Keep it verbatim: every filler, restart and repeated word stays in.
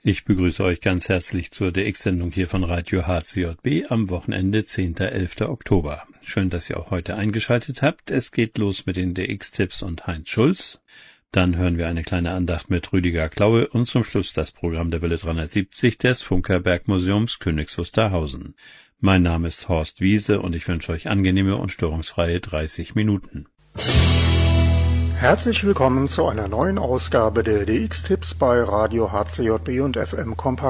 Ich begrüße euch ganz herzlich zur D X-Sendung hier von Radio H C J B am Wochenende zehnten elften Oktober. Schön, dass ihr auch heute eingeschaltet habt. Es geht los mit den D X-Tipps und Heinz Schulz. Dann hören wir eine kleine Andacht mit Rüdiger Klaue und zum Schluss das Programm der Welle dreihundertsiebzig des Funkerberg-Museums Königs Wusterhausen. Mein Name ist Horst Wiese und ich wünsche euch angenehme und störungsfreie dreißig Minuten. Herzlich willkommen zu einer neuen Ausgabe der D X-Tipps bei Radio H C J B und F M Kompakt.